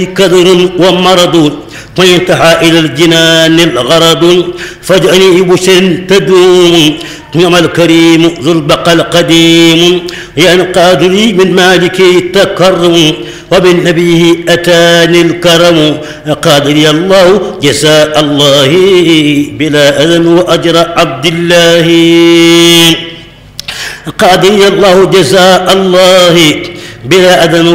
كدر ومرض وينتهى إلى الجنان الغرض فاجعلني بشر تدوم نعم الكريم ذو البقى القديم ينقاد لي من مالك التكرم وبالنبي أتاني الكرم قاد لي الله جزاء الله بلا أذن وأجر عبد الله قاد لي الله جزاء الله بلا أذن